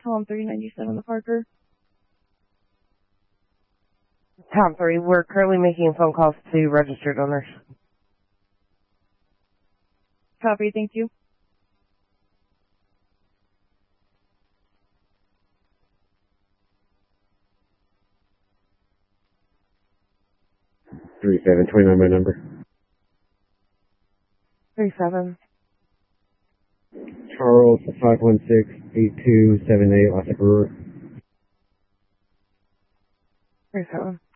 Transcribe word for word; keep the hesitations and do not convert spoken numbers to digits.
Tom three ninety-seven, the Parker. Tom three, we're currently making phone calls to registered owners. Copy, thank you. Three seven twenty-nine, my number. Three seven. Charles five one six eight two seven eight, Lassa Brewer. Three seven.